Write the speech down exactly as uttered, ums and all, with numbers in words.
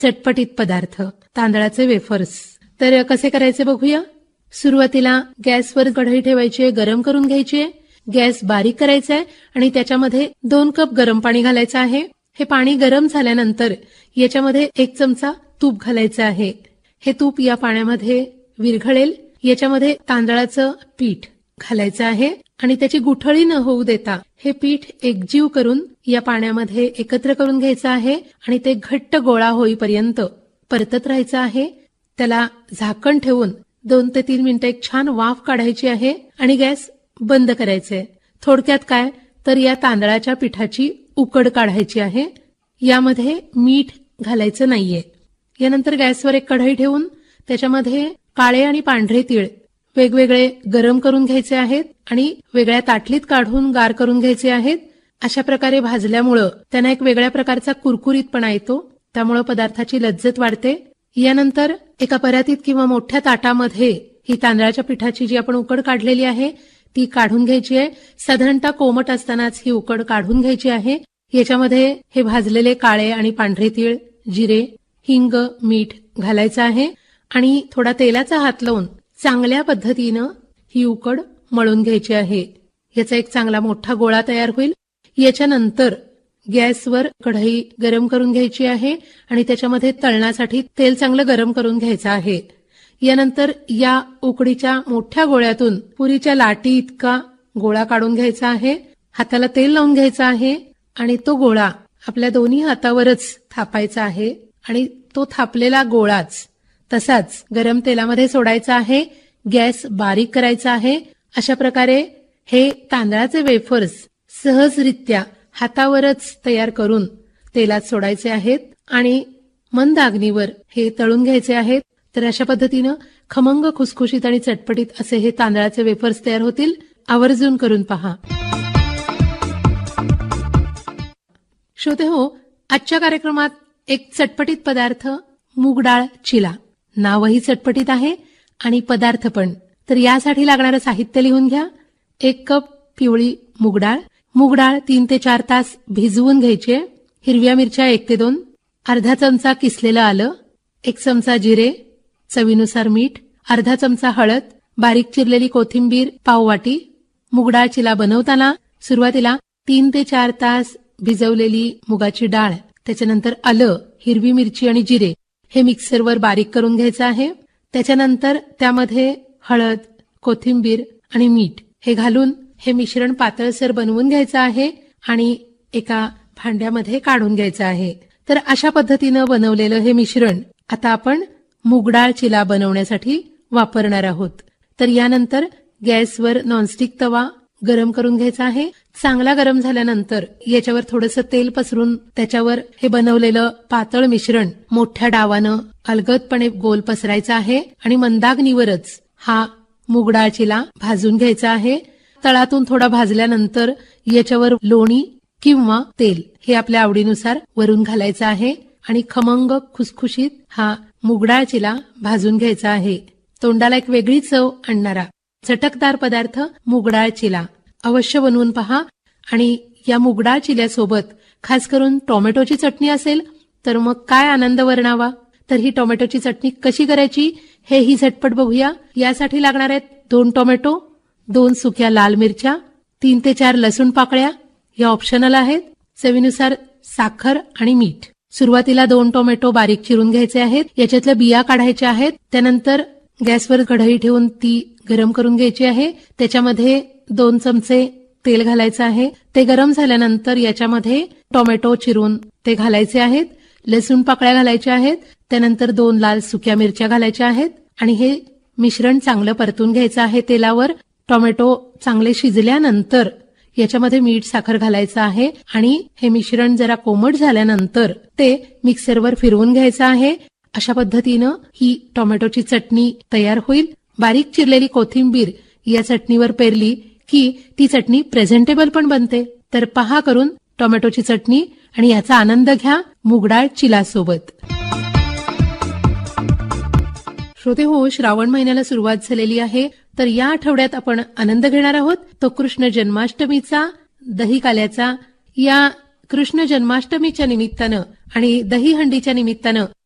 चटपटीत पदार्थ तांदळाचे वेफर्स. तर कसे करायचे बघूया. सुरुवातीला गॅसवर कढई ठेवायची आहे, गरम करून घ्यायची आहे. गॅस बारीक करायचा आहे आणि त्याच्यामध्ये दोन कप गरम पाणी घालायचं आहे. हे पाणी गरम झाल्यानंतर याच्यामध्ये एक चमचा तूप घालायचं आहे. हे तूप या पाण्यामध्ये विरघळेल. याच्यामध्ये तांदळाचं पीठ घालायचं आहे आणि त्याची गुठळी न होऊ देता हे पीठ एकजीव करून या पाण्यामध्ये एकत्र करून घ्यायचं आहे आणि ते घट्ट गोळा होईपर्यंत परतत राहायचं आहे. त्याला झाकण ठेवून दोन ते तीन मिनिटं एक छान वाफ काढायची आहे आणि गॅस बंद करायचे. थोडक्यात काय तर या तांदळाच्या पिठाची उकड काढायची आहे. यामध्ये मीठ घालायचं नाहीये. यानंतर गॅसवर एक कढई ठेवून त्याच्यामध्ये काळे आणि पांढरे तीळ वेगवेगळे गरम करून घ्यायचे आहेत आणि वेगळ्या ताटलीत काढून गार करून घ्यायचे आहेत. अशा प्रकारे भाजल्यामुळं त्यांना एक वेगळ्या प्रकारचा कुरकुरीतपणा येतो. त्यामुळे पदार्थाची लज्जत वाढते. यानंतर एका परातीत किंवा मोठ्या ताटामध्ये ही तांदळाच्या पिठाची जी आपण उकड काढलेली आहे ती काढून घ्यायची आहे. साधारणतः कोमट असतानाच ही उकड काढून घ्यायची आहे. याच्यामध्ये हे भाजलेले काळे आणि पांढरे तीळ, जिरे, हिंग, मीठ घालायचं आहे आणि थोडा तेलाचा हात लावून चांगल्या पद्धतीनं ही उकड मळून घ्यायची आहे. याचा एक चांगला मोठा गोळा तयार होईल. याच्यानंतर गॅसवर कढई गरम करून घ्यायची आहे आणि त्याच्यामध्ये तळण्यासाठी तेल चांगलं गरम करून घ्यायचं आहे. यानंतर या उकडीच्या मोठ्या गोळ्यातून पुरीच्या लाटी इतका गोळा काढून घ्यायचा आहे. हाताला तेल लावून घ्यायचं आहे आणि तो गोळा आपल्या दोन्ही हातावरच थापायचा आहे आणि तो थापलेला गोळाच तसाच गरम तेलामध्ये सोडायचा आहे. गॅस बारीक करायचा आहे. अशा प्रकारे हे तांदळाचे वेफर्स सहजरित्या हातावरच तयार करून तेलात सोडायचे आहेत आणि मंद अग्नीवर हे तळून घ्यायचे आहेत. तर अशा पद्धतीनं खमंग, खुसखुशीत आणि चटपटीत असे हे तांदळाचे वेफर्स तयार होतील. आवर्जून करून पहा. श्रोते हो, आजच्या कार्यक्रमात एक चटपटीत पदार्थ मूग डाळ चिला. नावही चटपटीत आहे आणि पदार्थ पण. तर यासाठी लागणारं साहित्य लिहून घ्या. एक कप पिवळी मूग डाळ. मूग डाळ तीन ते चार तास भिजवून घ्यायची. हिरव्या मिरच्या एक ते दोन, अर्धा चमचा किसलेलं आलं, एक चमचा जिरे, चवीनुसार मीठ, अर्धा चमचा हळद, बारीक चिरलेली कोथिंबीर पाव वाटी. मूग डाळ चिला बनवताना सुरुवातीला तीन ते चार तास भिजवलेली मुगाची डाळ, त्याच्यानंतर आलं, हिरवी मिरची आणि जिरे हे मिक्सरवर बारीक करून घ्यायचं आहे. त्याच्यानंतर त्यामध्ये हळद, कोथिंबीर आणि मीठ हे घालून हे मिश्रण पातळसर बनवून घ्यायचं आहे आणि एका भांड्यामध्ये काढून घ्यायचं आहे. तर अशा पद्धतीनं बनवलेलं हे मिश्रण आता आपण मूगडाळ चिला बनवण्यासाठी वापरणार आहोत. तर यानंतर गॅसवर नॉनस्टिक तवा गरम करून घ्यायचा आहे. चांगला गरम झाल्यानंतर याच्यावर थोडंसं तेल पसरून त्याच्यावर हे बनवलेलं पातळ मिश्रण मोठ्या डावानं अलगदपणे गोल पसरायचं आहे आणि मंदाग्नीवरच हा मूगडाळ चिला भाजून घ्यायचा आहे. तळातून थोडा भाजल्यानंतर याच्यावर लोणी किंवा तेल हे आपल्या आवडीनुसार वरून घालायचं आहे आणि खमंग खुसखुशीत हा मूगडाळ चिला भाजून घ्यायचा आहे. तोंडाला एक वेगळी चव आणणारा चटकदार पदार्थ मूगडाळ चिला अवश्य बनवून पहा. आणि या मूगडाळ चिल्यासोबत खास करून टोमॅटोची चटणी असेल तर मग काय आनंद वर्णावा. तर ही टोमॅटोची चटणी कशी करायची हे ही झटपट बघूया. यासाठी लागणार आहेत दोन टोमॅटो, दोन सुक्या लाल मिरच्या, तीन ते चार लसूण पाकळ्या या ऑप्शनल आहेत, चवीनुसार साखर आणि मीठ. सुरुवातीला दोन टोमॅटो बारीक चिरून घ्यायचे आहेत. याच्यातल्या बिया काढायच्या आहेत. त्यानंतर गॅसवर कढई ठेवून ती गरम करून घ्यायची आहे. त्याच्यामध्ये दोन चमचे तेल घालायचं आहे. ते गरम झाल्यानंतर याच्यामध्ये टोमॅटो चिरून ते घालायचे आहेत. लसूण पाकळ्या घालायच्या आहेत. त्यानंतर दोन लाल सुक्या मिरच्या घालायच्या आहेत आणि हे मिश्रण चांगलं परतून घ्यायचं आहे तेलावर. टोमॅटो चांगले शिजल्यानंतर याच्यामध्ये मीठ, साखर घालायचं आहे आणि हे मिश्रण जरा कोमट झाल्यानंतर ते मिक्सरवर फिरवून घ्यायचं आहे. अशा पद्धतीनं ही टोमॅटोची चटणी तयार होईल. बारीक चिरलेली कोथिंबीर या चटणीवर पेरली की ती चटणी प्रेझेंटेबल पण बनते. तर पहा करून टोमॅटोची चटणी आणि याचा आनंद घ्या मूगडाळ चिला सोबत. श्रोते हो, श्रावण महिन्याला सुरुवात झालेली आहे. तर या आठवड्यात आपण आनंद घेणार आहोत तो कृष्ण जन्माष्टमीचा, दही काल्याचा. या कृष्ण जन्माष्टमीच्या निमित्तानं आणि दहीहंडीच्या निमित्तानं